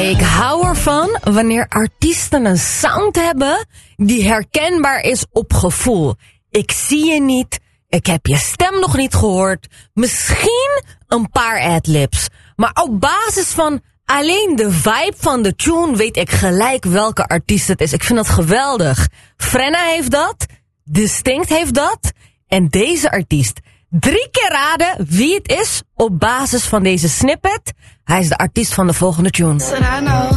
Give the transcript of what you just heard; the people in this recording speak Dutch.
Ik hou ervan wanneer artiesten een sound hebben die herkenbaar is op gevoel. Ik zie je niet, ik heb je stem nog niet gehoord, misschien een paar adlibs. Maar op basis van alleen de vibe van de tune weet ik gelijk welke artiest het is. Ik vind dat geweldig. Frenna heeft dat, Distinct heeft dat en deze artiest. 3 keer raden wie het is op basis van deze snippet. Hij is de artiest van de volgende tune. Serrano.